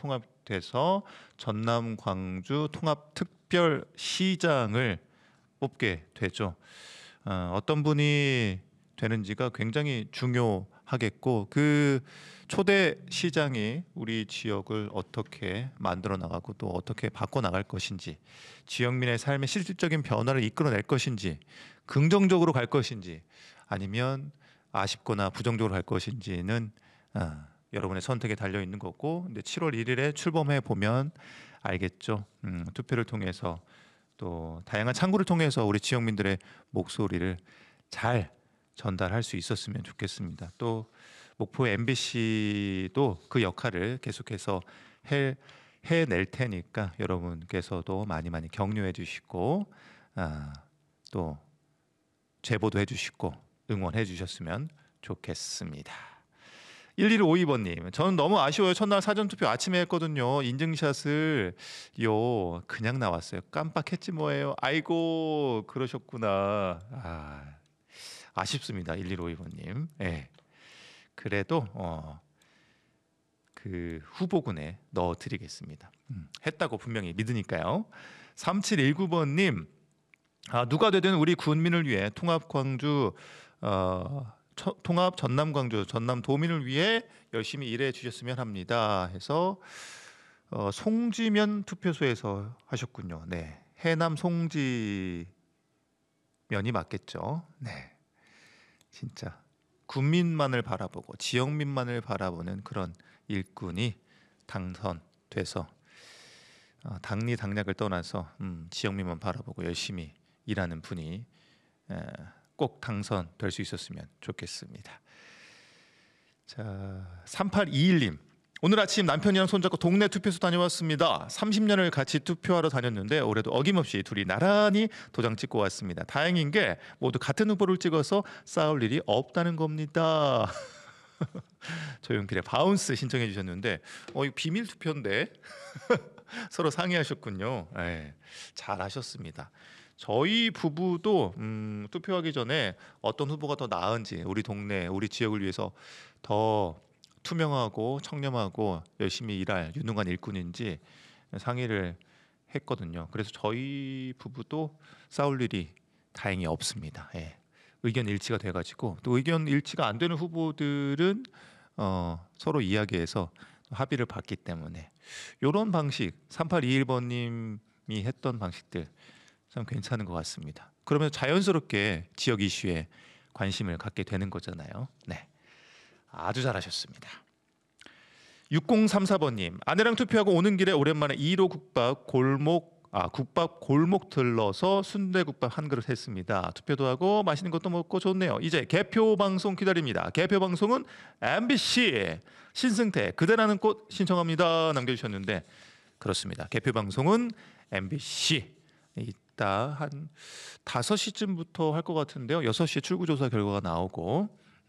통합돼서 전남 광주 통합특별시장을 뽑게 되죠. 어떤 분이 되는지가 굉장히 중요하겠고, 그 초대 시장이 우리 지역을 어떻게 만들어 나가고 또 어떻게 바꿔 나갈 것인지, 지역민의 삶의 실질적인 변화를 이끌어낼 것인지, 긍정적으로 갈 것인지 아니면 아쉽거나 부정적으로 갈 것인지는 여러분의 선택에 달려 있는 거고, 근데 7월 1일에 출범해 보면 알겠죠. 투표를 통해서 또 다양한 창구를 통해서 우리 지역민들의 목소리를 잘 전달할 수 있었으면 좋겠습니다. 또 목포 MBC도 그 역할을 계속해서 해낼 테니까 여러분께서도 많이 격려해 주시고 또 제보도 해주시고 응원해 주셨으면 좋겠습니다. 1152번님, 저는 너무 아쉬워요. 첫날 사전투표 아침에 했거든요. 인증샷을 그냥 나왔어요. 깜빡했지 뭐예요. 아이고 그러셨구나. 아쉽습니다. 1152번님. 네. 그래도 그 후보군에 넣어드리겠습니다. 했다고 분명히 믿으니까요. 3719번님, 누가 되든 우리 군민을 위해 통합 광주 통합 전남 광주 전남 도민을 위해 열심히 일해 주셨으면 합니다 해서 송지면 투표소에서 하셨군요. 네, 해남 송지면이 맞겠죠. 네, 진짜 군민만을 바라보고 지역민만을 바라보는 그런 일꾼이 당선돼서 당리 당략을 떠나서 지역민만 바라보고 열심히 일하는 분이 꼭 당선될 수 있었으면 좋겠습니다. 자, 3821님, 오늘 아침 남편이랑 손잡고 동네 투표소 다녀왔습니다. 30년을 같이 투표하러 다녔는데 올해도 어김없이 둘이 나란히 도장 찍고 왔습니다. 다행인 게 모두 같은 후보를 찍어서 싸울 일이 없다는 겁니다. 조용필의 바운스 신청해 주셨는데 이거 비밀 투표인데 서로 상의하셨군요. 네, 잘하셨습니다. 저희 부부도 투표하기 전에 어떤 후보가 더 나은지, 우리 동네, 우리 지역을 위해서 더 투명하고 청렴하고 열심히 일할 유능한 일꾼인지 상의를 했거든요. 그래서 저희 부부도 싸울 일이 다행히 없습니다. 예. 의견 일치가 돼가지고, 또 의견 일치가 안 되는 후보들은 서로 이야기해서 합의를 봤기 때문에 이런 방식, 3821번님이 했던 방식들 참 괜찮은 것 같습니다. 그러면 자연스럽게 지역 이슈에 관심을 갖게 되는 거잖아요. 네, 아주 잘하셨습니다. 6034번님, 아내랑 투표하고 오는 길에 오랜만에 2로 국밥 골목 들러서 순대국밥 한 그릇 했습니다. 투표도 하고 맛있는 것도 먹고 좋네요. 이제 개표 방송 기다립니다. 개표 방송은 MBC 신승태 그대라는 꽃 신청합니다 남겨주셨는데, 그렇습니다. 개표 방송은 MBC 이따 한 5시쯤부터 할 것 같은데요. 6시에 출구조사 결과가 나오고,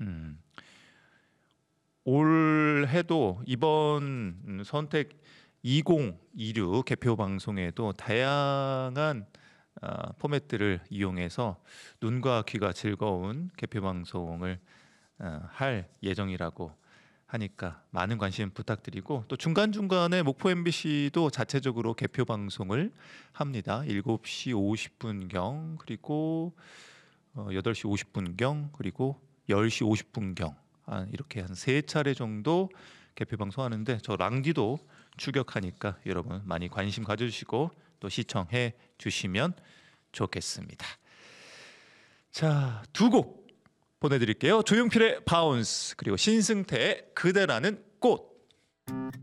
올해도 이번 선택 2026 개표 방송에도 다양한 포맷들을 이용해서 눈과 귀가 즐거운 개표 방송을 할 예정이라고 하니까 많은 관심 부탁드리고, 또 중간중간에 목포 MBC도 자체적으로 개표 방송을 합니다. 7시 50분경, 그리고 8시 50분경, 그리고 10시 50분경 이렇게 한 3차례 정도 개표 방송하는데, 저 랑디도 추격하니까 여러분 많이 관심 가져주시고 또 시청해 주시면 좋겠습니다. 자, 2곡 보내드릴게요. 조용필의 바운스, 그리고 신승태의 그대라는 꽃.